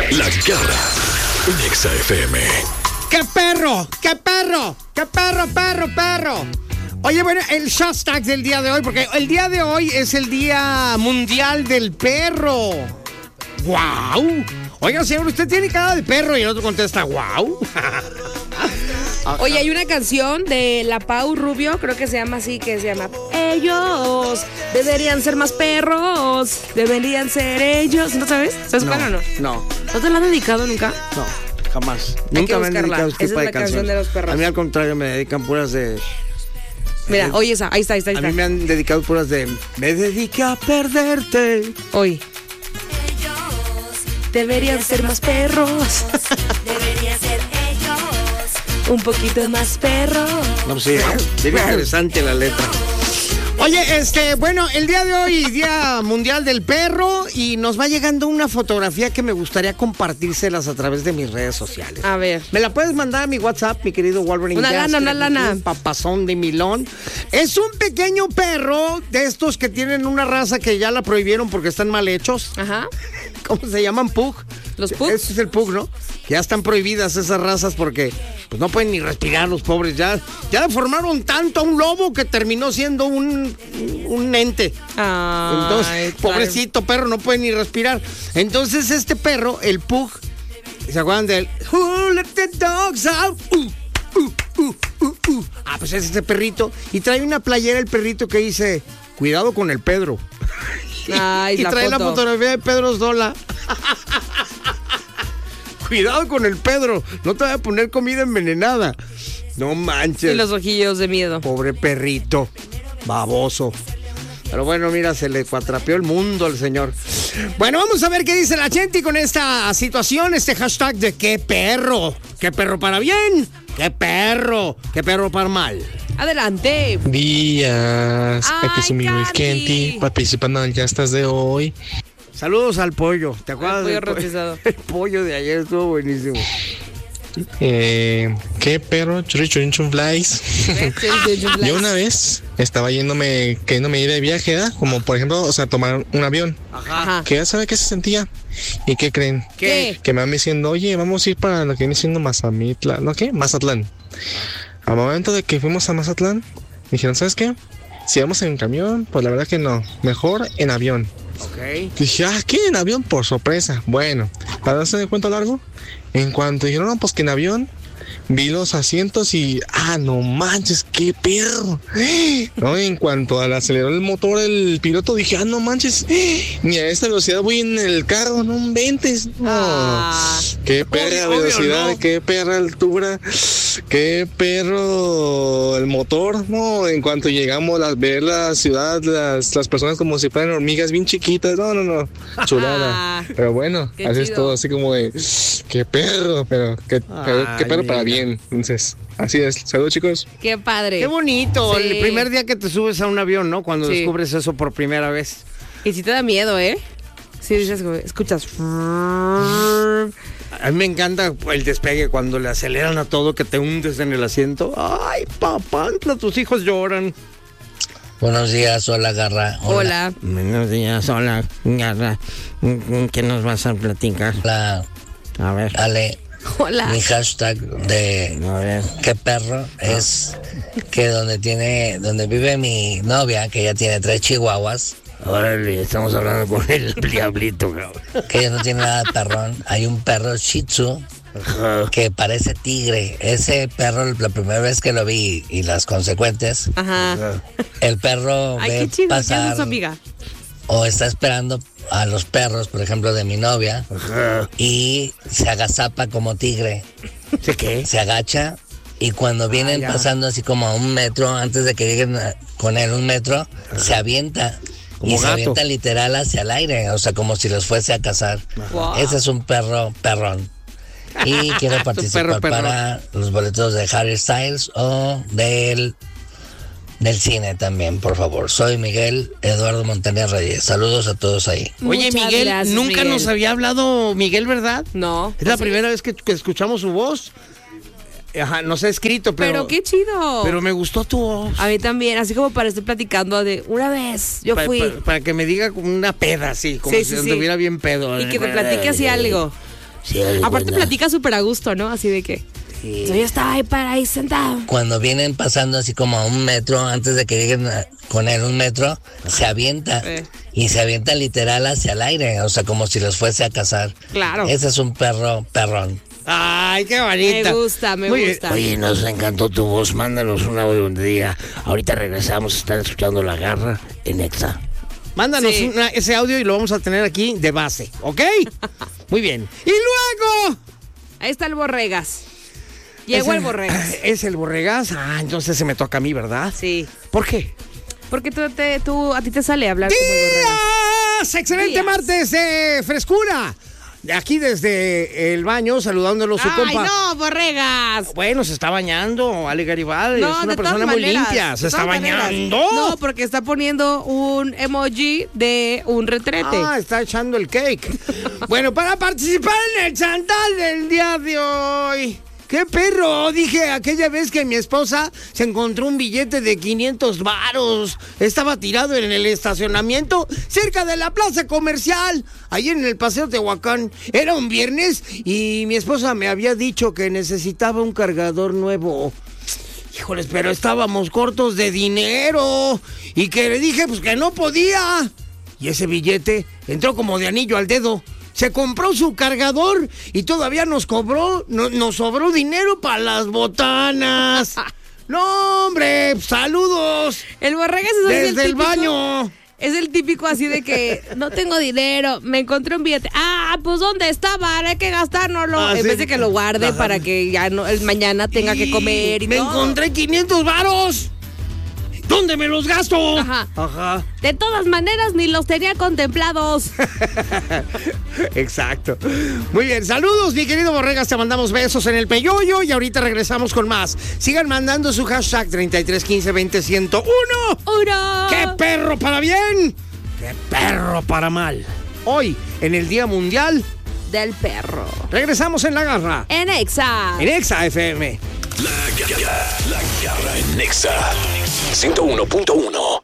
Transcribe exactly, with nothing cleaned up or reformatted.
La Garra en Exa F M. ¡Qué perro! ¡Qué perro! ¡Qué perro, perro, perro! Oye, bueno, el hashtag del día de hoy, porque el día de hoy es el Día Mundial del Perro. ¡Guau! Oiga, señor, usted tiene cara de perro y el otro contesta, ¡guau! Oye, hay una canción de La Pau Rubio, creo que se llama así, que se llama Ellos deberían ser más perros, deberían ser ellos. ¿No sabes? ¿Sabes No, cuál o no? no, ¿No te la han dedicado nunca? no, jamás. Hay Nunca que me han buscarla. dedicado este Esa tipo es de la canción canciones. de los perros. A mí al contrario me dedican puras de... Mira, oye esa, ahí está, ahí está, ahí A está. mí me han dedicado puras de... Me dediqué a perderte. Hoy. Deberían ser más perros. Deberían ser ellos. Un poquito más perro. No, pues sí, bien interesante la letra. Oye, este, bueno, el día de hoy, Día Mundial del Perro, y nos va llegando una fotografía que me gustaría compartírselas a través de mis redes sociales. A ver. ¿Me la puedes mandar a mi WhatsApp, mi querido Wolverine? Una Jazz, lana, una que lana. es un papazón de milón. Es un pequeño perro de estos que tienen una raza que ya la prohibieron porque están mal hechos. Ajá. ¿Cómo se llaman? Pug. ¿Los pugs? Ese es el pug, ¿no? Ya están prohibidas esas razas porque pues, no pueden ni respirar los pobres. Ya, ya deformaron tanto a un lobo que terminó siendo un, un ente. Ay, Entonces, claro. pobrecito perro, no puede ni respirar. Entonces, este perro, el pug, ¿se acuerdan del Who let the dogs out? Uh, uh, uh, uh, uh. Ah, pues es ese perrito. Y trae una playera el perrito que dice, cuidado con el Pedro. Ay, y la trae la foto. fotografía de Pedro Sola. Cuidado con el Pedro, no te voy a poner comida envenenada. No manches. Y los ojillos de miedo. Pobre perrito, baboso. Pero bueno, mira, se le cuatrapeó el mundo al señor. Bueno, vamos a ver qué dice la gente con esta situación, este hashtag de qué perro. ¿Qué perro para bien? ¿Qué perro? ¿Qué perro para mal? Adelante. Días, aquí es Ay, mi amigo el Carly. Kenty, participando en Ya Estás de hoy. Saludos al pollo. ¿Te acuerdas pollo del po- rostizado. El pollo de ayer estuvo buenísimo. Eh, ¿Qué perro? Churri churri chun flies. Yo una vez estaba yéndome, queriéndome ir de viaje, ¿verdad? Como por ejemplo, o sea, tomar un avión. Ajá. Que ya sabe qué se sentía. ¿Y qué creen? ¿Qué? Que me van diciendo, oye, vamos a ir para lo que viene siendo Mazamitla, ¿no qué? Mazatlán. Al momento de que fuimos a Mazatlán, dijeron, ¿sabes qué? Si vamos en camión, pues la verdad que no. Mejor en avión. Ok. Dije, ah, ¿qué? En avión, por sorpresa. Bueno, para darse de cuento largo, en cuanto dijeron, no, pues que en avión, vi los asientos y, ah, no manches, qué perro. No, en cuanto al acelerar el motor, el piloto, dije, ah, no manches, ni a esta velocidad voy en el carro, no inventes. No, Ah. qué perra Obvio, obvio, velocidad, no. qué perra altura, qué perro el motor. No, en cuanto llegamos a ver la ciudad, las, las personas como si fueran hormigas bien chiquitas, no, no, no, chulada. Pero bueno, Qué así es chido. todo, así como de, qué perro, pero qué, pero, qué Ay, perro para mira. bien. Entonces, así es. Saludos, chicos. Qué padre. Qué bonito, Sí. el primer día que te subes a un avión, ¿no? Cuando Sí. descubres eso por primera vez. Y si te da miedo, ¿eh? Sí, dices, como, escuchas. A mí me encanta el despegue cuando le aceleran a todo, que te hundes en el asiento. Ay, papantla, tus hijos lloran. Buenos días, hola Garra. Hola. Buenos días, hola, Garra. ¿Qué nos vas a platicar? Hola, A ver. Ale. Hola. Mi hashtag de A ver. qué perro es que donde tiene, donde vive mi novia, que ya tiene tres chihuahuas, Órale, estamos hablando con el diablito, cabrón. que ella no tiene nada de perrón. Hay un perro Shih Tzu que parece tigre. Ese perro, la primera vez que lo vi y las consecuentes, Ajá. el perro Ay, ve qué chido. ¿Qué hace pasar su amiga? o está esperando a los perros, por ejemplo, de mi novia, y se agazapa como tigre. ¿Sí qué? Se agacha y cuando vienen ya. pasando así como a un metro, antes de que lleguen a- con él un metro, se avienta. Como y se gato. avienta literal hacia el aire, o sea, como si los fuese a cazar. Wow. Ese es un perro perrón. Y quiero participar perro perrón. para los boletos de Harry Styles o del, del cine también, por favor. Soy Miguel Eduardo Montaner Reyes. Saludos a todos ahí. Oye, Muchas Miguel, gracias, nunca Miguel. nos había hablado Miguel, ¿verdad? No. Es la ¿Sí? primera vez que, que escuchamos su voz. Ajá, nos ha escrito, pero... Pero qué chido. Pero me gustó tu voz. A mí también, así como para estar platicando de una vez, yo Pa- fui. pa- para que me diga como una peda, así, como Sí, si sí, sí. estuviera bien pedo. Y que te platique así algo. Sí, es Aparte buena. platica súper a gusto, ¿no? Así de que... Sí. Yo estaba ahí para ahí sentado. Cuando vienen pasando así como a un metro, antes de que lleguen a- con él un metro, se avienta. Eh. Y se avienta literal hacia el aire, o sea, como si los fuese a cazar. Claro. Ese es un perro perrón. Ay, qué bonita. Me gusta, me Muy bien. gusta. Oye, nos encantó tu voz. Mándanos un audio donde diga. Ahorita regresamos. Están escuchando La Garra en Exa. Mándanos Sí. una- ese audio y lo vamos a tener aquí de base, ¿ok? Muy bien. Y luego... Ahí está el Borregas. Llegó Es el Borregas. ¿Es el Borregas? Ah, entonces se me toca a mí, ¿verdad? Sí. ¿Por qué? Porque tú, te, tú, a ti te sale hablar como el Borregas. ¡Días! ¡Excelente Días. martes de frescura! De aquí desde el baño, saludándolo su ¡Ay, compa. no, Borregas! Bueno, se está bañando, Ale Garibaldi. No, es una de persona todas muy maneras, limpia. de ¿Se está todas maneras. bañando? No, porque está poniendo un emoji de un retrete. Ah, está echando el cake. Bueno, para participar en el chantal del día de hoy. ¡Qué perro! Dije aquella vez que mi esposa se encontró un billete de quinientos varos. Estaba tirado en el estacionamiento cerca de la plaza comercial, ahí en el Paseo Tehuacán. Era un viernes y mi esposa me había dicho que necesitaba un cargador nuevo. Híjoles, pero estábamos cortos de dinero. Y que le dije pues que no podía. Y ese billete entró como de anillo al dedo. Se compró su cargador y todavía nos cobró, no- nos sobró dinero para las botanas. No, hombre, saludos El Borregas es así desde el típico- baño. Es el típico así de que no tengo dinero, me encontré un billete. Ah, pues ¿dónde estaba? Hay que gastárnoslo. Ah, en sí. vez de que lo guarde Ajá. para que ya no, el mañana tenga que comer y Me todo. encontré quinientos varos. ¿Dónde me los gasto? Ajá. Ajá. De todas maneras, ni los tenía contemplados. Exacto. Muy bien, saludos, mi querido Borregas, te mandamos besos en el peyoyo y ahorita regresamos con más. Sigan mandando su hashtag treinta y tres quince veinte ciento uno. ¡Uno! ¡Qué perro para bien! ¡Qué perro para mal! Hoy, en el Día Mundial, Del perro. regresamos en La Garra, En Exa. en Exa F M. La Garra, la Garra en Nexa ciento uno punto uno.